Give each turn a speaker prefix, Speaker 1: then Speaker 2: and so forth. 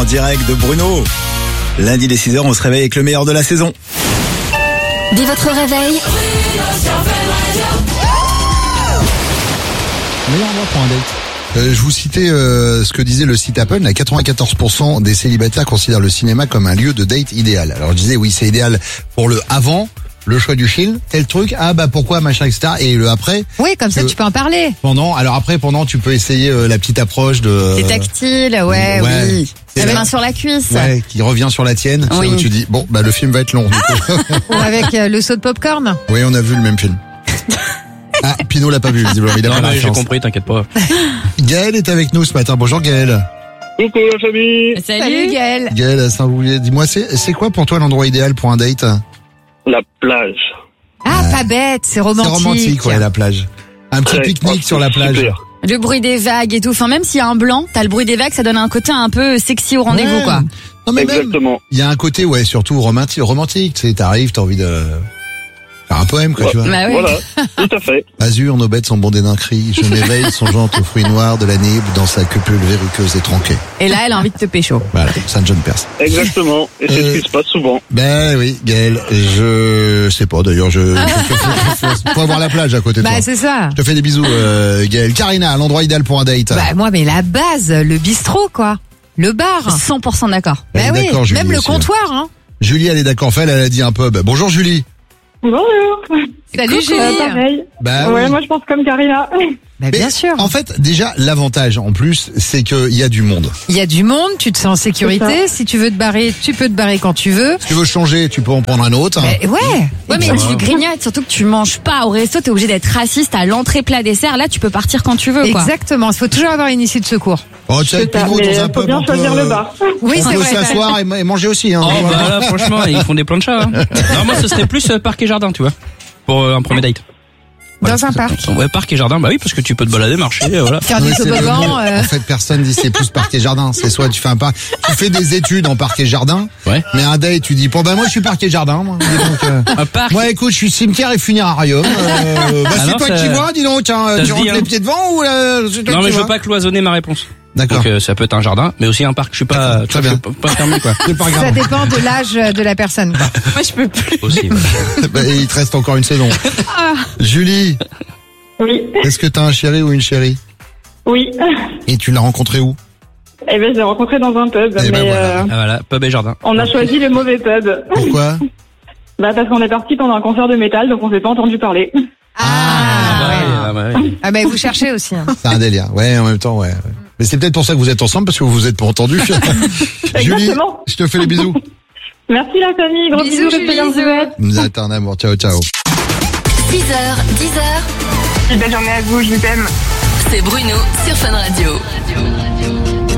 Speaker 1: direct de Bruno. Lundi dès 6h, on se réveille avec le meilleur de la saison.
Speaker 2: Dès votre réveil,
Speaker 3: Meilleur endroit pour un date. Je vous citais ce que disait le site Apple. 94% des célibataires considèrent le cinéma comme un lieu de date idéal. Alors je disais oui, c'est idéal pour le avant, le choix du film, tel truc, pourquoi, machin, etc. Et le après.
Speaker 4: Oui, comme ça tu peux en parler.
Speaker 3: Pendant tu peux essayer la petite approche de...
Speaker 4: C'est tactile, oui. La main sur la cuisse.
Speaker 3: Ouais, qui revient sur la tienne.
Speaker 4: Oui.
Speaker 3: C'est où tu dis, bon, le film va être long. Du coup.
Speaker 4: Ou avec le saut de popcorn.
Speaker 3: Oui, on a vu le même film. Pinot l'a pas vu, visiblement. Il a pas la
Speaker 5: J'ai
Speaker 3: référence.
Speaker 5: compris, t'inquiète pas.
Speaker 3: Gaël est avec nous ce matin. Bonjour Gaël.
Speaker 6: Coucou la famille.
Speaker 4: Salut Gaël.
Speaker 3: Gaël à Saint-Boulier. Dis-moi, c'est quoi pour toi l'endroit idéal pour un date?
Speaker 6: La plage.
Speaker 4: Pas bête, c'est romantique.
Speaker 3: C'est romantique, ouais, la plage. Un petit pique-nique sur la plage.
Speaker 6: Super.
Speaker 7: Le bruit des vagues et tout. Enfin, même s'il y a un blanc, t'as le bruit des vagues, ça donne un côté un peu sexy au rendez-vous,
Speaker 3: Ouais.
Speaker 7: quoi.
Speaker 3: Non, mais même,
Speaker 6: Exactement.
Speaker 3: il y a un côté, surtout romantique. Tu sais, t'arrives, t'as envie de faire un poème, quoi, tu vois.
Speaker 7: Bah oui.
Speaker 6: Voilà, tout à fait.
Speaker 3: Azur, nos bêtes sont bondées d'un cri. Je m'éveille, songeante aux fruits noirs de la Nible dans sa cupule verruqueuse et tronquée.
Speaker 7: Et là, elle a envie de te pécho.
Speaker 3: Voilà, Saint John Perse.
Speaker 6: Exactement. Et c'est ce qui se passe souvent.
Speaker 3: Ben oui, Gaël, je sais pas, d'ailleurs, faut avoir la plage à côté de toi.
Speaker 4: C'est ça.
Speaker 3: Je te fais des bisous, Gaël. Karina, l'endroit idéal pour un date.
Speaker 4: Moi, mais la base, le bistrot, quoi. Le bar.
Speaker 7: 100% d'accord.
Speaker 3: Elle est
Speaker 4: oui,
Speaker 3: d'accord, Julie
Speaker 4: même le
Speaker 3: aussi,
Speaker 4: comptoir, hein.
Speaker 3: Julie, elle est d'accord. Elle a dit un pub. Bonjour, Julie.
Speaker 8: Bonjour.
Speaker 4: Salut Julie.
Speaker 8: Pareil.
Speaker 3: Bah
Speaker 8: Ouais,
Speaker 3: oui.
Speaker 8: moi je pense comme Karina.
Speaker 4: Bien
Speaker 3: Mais
Speaker 4: sûr.
Speaker 3: En fait, déjà, l'avantage, en plus, c'est qu'il y a du monde.
Speaker 4: Il y a du monde, tu te sens en sécurité.
Speaker 8: C'est
Speaker 4: Si tu veux te barrer, tu peux te barrer quand tu veux.
Speaker 3: Si tu veux changer, tu peux en prendre un autre.
Speaker 4: Mais ouais.
Speaker 7: Ouais, mais tu grignotes, surtout que tu manges pas au resto, t'es obligé d'être raciste à l'entrée, plat, dessert. Là, tu peux partir quand tu veux, quoi.
Speaker 4: Exactement. Il faut toujours avoir une issue de secours.
Speaker 3: Oh, tu sais, avec Pinot,
Speaker 8: Mais
Speaker 3: dans un
Speaker 8: faut
Speaker 3: pub,
Speaker 8: bien
Speaker 3: on peut,
Speaker 8: choisir le bar.
Speaker 4: Oui,
Speaker 3: on
Speaker 4: c'est
Speaker 3: peut
Speaker 4: vrai.
Speaker 3: s'asseoir et manger aussi. Hein.
Speaker 5: Oh, là, franchement, ils font des plans de chat. Hein. Non, moi, ce serait plus parc et jardin, tu vois. Pour un premier date.
Speaker 4: Dans un parc.
Speaker 5: Ouais, parc et jardin, oui, parce que tu peux te balader, marcher, voilà.
Speaker 4: Faire
Speaker 3: Oui,
Speaker 4: du
Speaker 3: c'est le
Speaker 4: toboggan.
Speaker 3: mot. En fait, personne dit c'est plus parc et jardin. C'est soit tu fais un parc, tu fais des études en parc et jardin.
Speaker 5: Ouais.
Speaker 3: Mais un date, tu dis, moi, je suis parc et jardin, moi. Dis donc,
Speaker 5: Un parc.
Speaker 3: moi, écoute, je suis cimetière et funérarium. C'est
Speaker 5: non,
Speaker 3: toi
Speaker 5: ça-
Speaker 3: qui vois, dis donc, tiens,
Speaker 5: ça
Speaker 3: tu
Speaker 5: se
Speaker 3: rentres
Speaker 5: dit,
Speaker 3: les
Speaker 5: hein.
Speaker 3: pieds devant ou c'est toi
Speaker 5: Non,
Speaker 3: qui
Speaker 5: mais je veux
Speaker 3: vois
Speaker 5: pas cloisonner ma réponse.
Speaker 3: D'accord.
Speaker 5: Donc, ça peut être un jardin, mais aussi un parc. Je suis pas,
Speaker 3: Très
Speaker 5: je
Speaker 3: bien.
Speaker 5: suis pas fermé, quoi.
Speaker 3: C'est pas
Speaker 4: Ça
Speaker 3: grave.
Speaker 4: dépend de l'âge de la personne. quoi.
Speaker 7: Moi, je peux plus.
Speaker 5: Aussi. Ouais.
Speaker 3: Il te reste encore une saison. Julie,
Speaker 8: Oui.
Speaker 3: est-ce que t'as un chéri ou une chérie?
Speaker 8: Oui.
Speaker 3: Et tu l'as rencontré où?
Speaker 8: Eh ben, je l'ai rencontré dans un pub,
Speaker 3: Eh ben,
Speaker 8: mais
Speaker 3: voilà.
Speaker 5: Ah, voilà, pub et jardin.
Speaker 8: on a choisi le mauvais pub.
Speaker 3: Pourquoi?
Speaker 8: Parce qu'on est parti pendant un concert de métal, donc on s'est pas entendu parler.
Speaker 5: Ah,
Speaker 4: Mais vous cherchez aussi. hein.
Speaker 3: C'est un délire. Ouais, en même temps, ouais. Mais c'est peut-être pour ça que vous êtes ensemble, parce que vous vous êtes pas entendus. Julie,
Speaker 8: Exactement.
Speaker 3: je te fais les bisous.
Speaker 8: Merci la famille, gros
Speaker 4: Bisous,
Speaker 8: bisous, restez bien,
Speaker 4: bisous.
Speaker 8: vous êtes.
Speaker 3: T'es un amour. Ciao, ciao.
Speaker 2: 6h, 10h,
Speaker 8: Belle journée à vous, je vous aime.
Speaker 2: c'est Bruno sur Fun Radio.